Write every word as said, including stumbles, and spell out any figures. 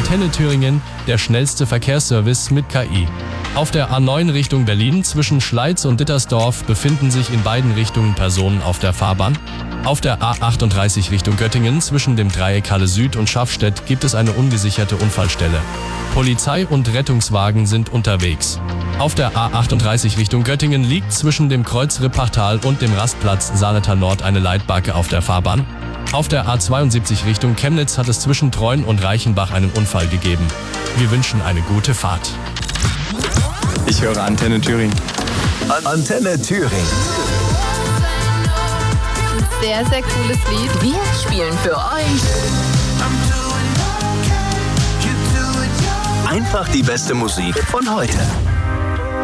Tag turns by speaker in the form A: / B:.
A: Antenne Thüringen, der schnellste Verkehrsservice mit K I. Auf der A neun Richtung Berlin zwischen Schleiz und Dittersdorf befinden sich in beiden Richtungen Personen auf der Fahrbahn. Auf der A achtunddreißig Richtung Göttingen zwischen dem Dreieck Halle Süd und Schaffstedt gibt es eine ungesicherte Unfallstelle. Polizei und Rettungswagen sind unterwegs. Auf der A achtunddreißig Richtung Göttingen liegt zwischen dem Kreuz Rippachtal und dem Rastplatz Saarnetal Nord eine Leitbacke auf der Fahrbahn. Auf der A zweiundsiebzig Richtung Chemnitz hat es zwischen Treuen und Reichenbach einen Unfall gegeben. Wir wünschen eine gute Fahrt.
B: Ich höre Antenne Thüringen.
C: Antenne Thüringen.
D: Sehr, sehr cooles Lied.
C: Wir spielen für euch einfach die beste Musik von heute.